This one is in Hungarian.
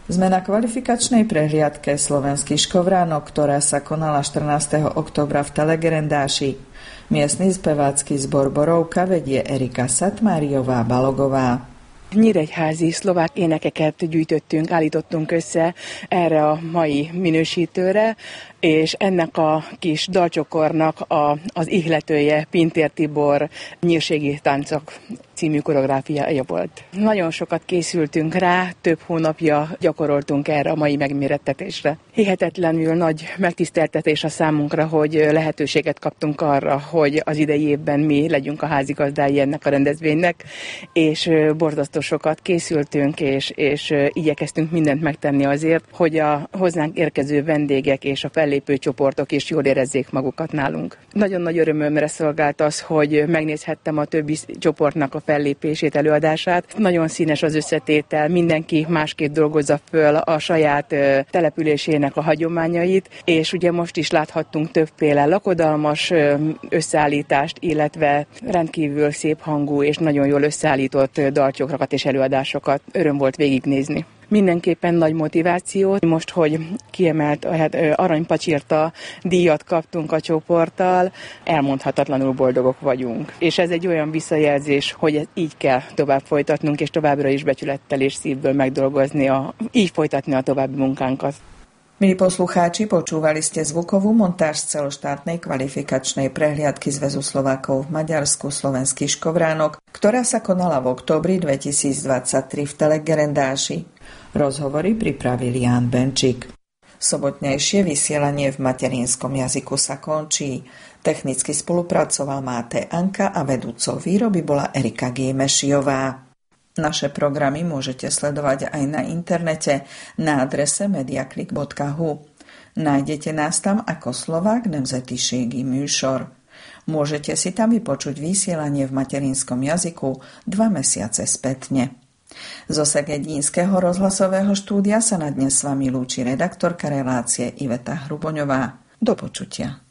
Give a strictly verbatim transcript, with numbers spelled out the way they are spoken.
Sme na kvalifikačnej prehliadke slovenských škovránok, ktorá sa konala štrnásteho októbra v Telegerendáši. Miestny spevácky zbor Borovka vedie Erika Szatmáriová Balogová. Nyíregyházi szlovák énekeket gyűjtöttünk, állítottunk össze erre a mai minősítőre, és ennek a kis dalcsokornak a, az ihletője Pintér Tibor Nyírségi táncok című koreográfiája volt. Nagyon sokat készültünk rá, több hónapja gyakoroltunk erre a mai megmérettetésre. Hihetetlenül nagy megtiszteltetés a számunkra, hogy lehetőséget kaptunk arra, hogy az idei évben mi legyünk a házigazdái ennek a rendezvénynek, és borzasztó sokat készültünk, és, és igyekeztünk mindent megtenni azért, hogy a hozzánk érkező vendégek és a fellépő csoportok is jól érezzék magukat nálunk. Nagyon nagy örömömre szolgált az, hogy megnézhettem a többi csoportnak a fellépését, előadását. Nagyon színes az összetétel, mindenki másképp dolgozza föl a saját településének a hagyományait, és ugye most is láthattunk többféle lakodalmas összeállítást, illetve rendkívül szép hangú és nagyon jól összeállított dalcsokrakat és előadásokat. Öröm volt végignézni. Mindenképpen nagy motiváció. Most, hogy kiemelt hát, aranypacsirta díjat kaptunk a csoporttal, elmondhatatlanul boldogok vagyunk. És ez egy olyan visszajelzés, hogy így kell tovább folytatnunk, és továbbra is becsülettel és szívből megdolgozni, a, így folytatni a további munkánkat. Milí poslucháči, počúvali ste zvukovú montáž z celoštátnej kvalifikačnej prehliadky Zväzu Slovákov v Maďarsku slovenských škovránok, ktorá sa konala v októbri dvetisícdvadsaťtri v Telegerendáši. Rozhovory pripravil Ján Benčík. Sobotnejšie vysielanie v materinskom jazyku sa končí. Technicky spolupracoval Máté Anka a vedúcou výroby bola Erika Gémešiová. Naše programy môžete sledovať aj na internete na adrese mediaklik bodka hu. Nájdete nás tam ako Slovák nemzetiségi műsor. Môžete si tam vypočuť vysielanie v materinskom jazyku dva mesiace spätne. Zo Segedínskeho rozhlasového štúdia sa na dnes s vami lúči redaktorka relácie Iveta Hruboňová. Do počutia.